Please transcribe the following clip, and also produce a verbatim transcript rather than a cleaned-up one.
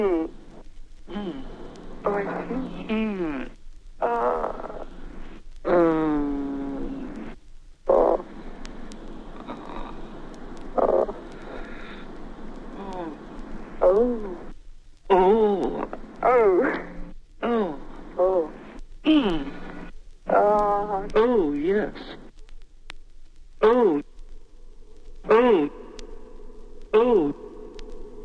Mm. Mm. Oh, I see. Mm. Uh, Um. oh, oh, Oh. oh, Oh. oh, Oh. oh, Mm. uh, Oh, yes. Oh. Oh. Oh.